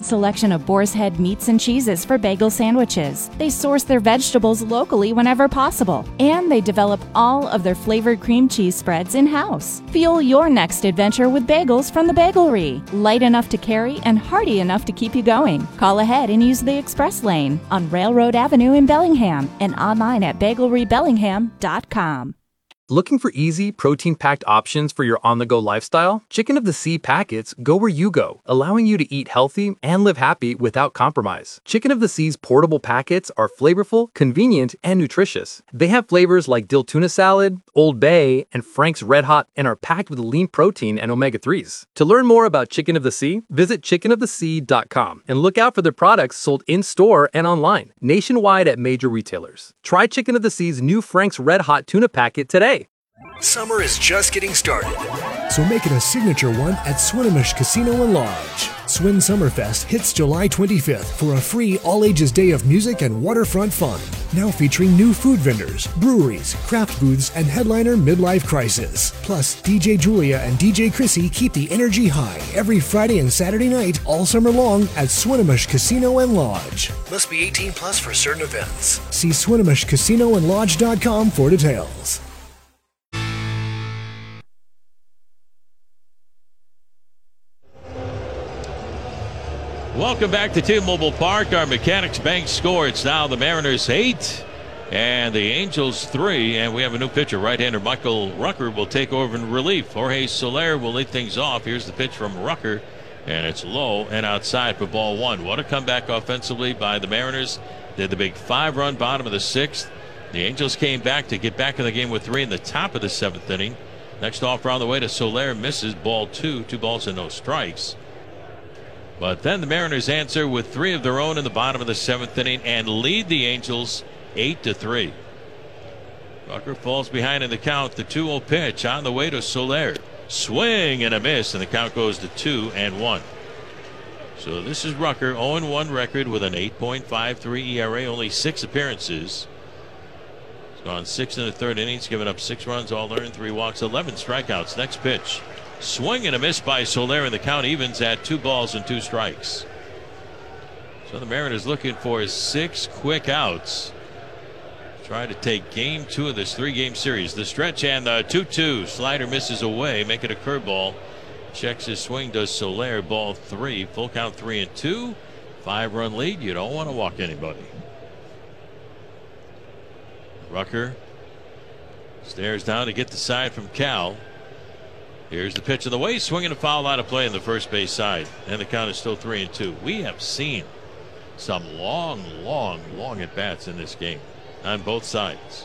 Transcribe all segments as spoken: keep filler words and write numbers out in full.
selection of Boar's Head meats and cheeses for bagel sandwiches. They source their vegetables locally whenever possible, and they develop all of their flavored cream cheese spreads in-house. Fuel your next adventure with bagels from the Bagelry. Light enough to carry and hearty enough to keep you going. Call ahead and use the express lane on Railroad Avenue in Bellingham and online at bagelry bellingham dot com. Looking for easy, protein-packed options for your on-the-go lifestyle? Chicken of the Sea packets go where you go, allowing you to eat healthy and live happy without compromise. Chicken of the Sea's portable packets are flavorful, convenient, and nutritious. They have flavors like dill tuna salad, Old Bay, and Frank's Red Hot, and are packed with lean protein and omega threes. To learn more about Chicken of the Sea, visit chicken of the sea dot com and look out for their products sold in-store and online, nationwide at major retailers. Try Chicken of the Sea's new Frank's Red Hot tuna packet today. Summer is just getting started, so make it a signature one at Swinomish Casino and Lodge. Swin Summerfest hits July twenty-fifth for a free all-ages day of music and waterfront fun. Now featuring new food vendors, breweries, craft booths, and headliner Midlife Crisis. Plus, D J Julia and D J Chrissy keep the energy high every Friday and Saturday night all summer long at Swinomish Casino and Lodge. Must be eighteen plus for certain events. See Swinomish Casino and Lodge dot com for details. Welcome back to T-Mobile Park. Our Mechanics Bank score. It's now the Mariners eight and the Angels three. And we have a new pitcher. Right-hander Michael Rucker will take over in relief. Jorge Soler will lead things off. Here's the pitch from Rucker. And it's low and outside for ball one. What a comeback offensively by the Mariners. They had the big five-run bottom of the sixth. The Angels came back to get back in the game with three in the top of the seventh inning. Next offer on the way to Soler misses ball two. Two balls and no strikes. But then the Mariners answer with three of their own in the bottom of the seventh inning and lead the Angels eight to three. Rucker falls behind in the count. The two oh pitch on the way to Soler. Swing and a miss, and the count goes to two and one. So this is Rucker, oh and one record with an eight point five three E R A, only six appearances. He's gone six in the third innings, given up six runs, all earned, three walks, eleven strikeouts. Next pitch. Swing and a miss by Soler, and the count evens at two balls and two strikes. So the Mariners looking for six quick outs. Trying to take game two of this three-game series. The stretch and the two two. Slider misses away, make it a curveball. Checks his swing, does Soler. Ball three. Full count three and two. Five-run lead. You don't want to walk anybody. Rucker stares down to get the side from Cal. Here's the pitch of the way, swinging a foul out of play on the first base side, and the count is still three and two. We have seen some long, long, long at bats in this game on both sides.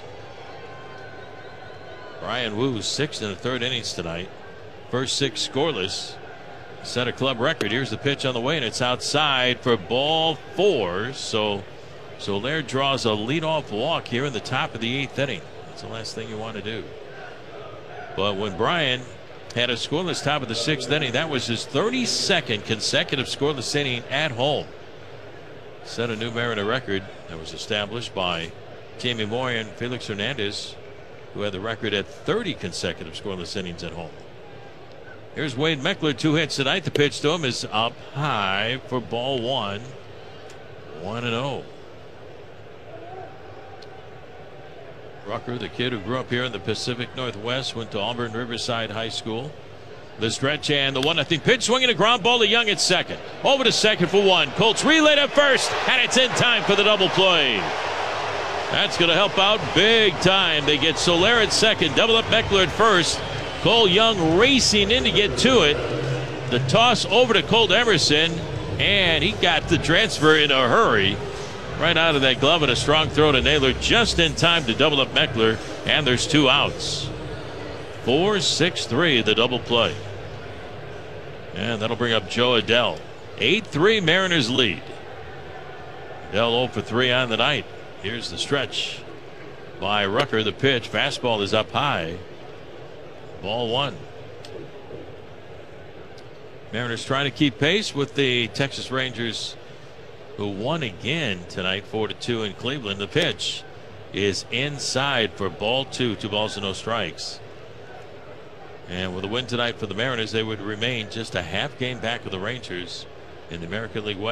Brian Wu, sixth in the third innings tonight. First six scoreless, set a club record. Here's the pitch on the way, and it's outside for ball four. So Soler draws a leadoff walk here in the top of the eighth inning. That's the last thing you want to do. But when Brian had a scoreless top of the sixth inning, that was his thirty-second consecutive scoreless inning at home. Set a new Mariner record that was established by Jamie Moore and Felix Hernandez, who had the record at thirty consecutive scoreless innings at home. Here's Wade Meckler, two hits tonight. The pitch to him is up high for ball one. one and oh. Rucker, the kid who grew up here in the Pacific Northwest, went to Auburn Riverside High School. The stretch and the one nothing pitch, swinging a ground ball to Young at second. Over to second for one. Colts relay to first, and it's in time for the double play. That's going to help out big time. They get Soler at second, double up Meckler at first. Cole Young racing in to get to it. The toss over to Colt Emerson, and he got the transfer in a hurry. Right out of that glove, and a strong throw to Naylor just in time to double up Meckler, and there's two outs. four six three, the double play. And that'll bring up Joe Adell. eight three Mariners lead. Adell oh for three on the night. Here's the stretch by Rucker. The pitch, fastball is up high. Ball one. Mariners trying to keep pace with the Texas Rangers, who won again tonight four to two in Cleveland. The pitch is inside for ball two. Two balls and no strikes. And with a win tonight for the Mariners, they would remain just a half game back of the Rangers in the American League West.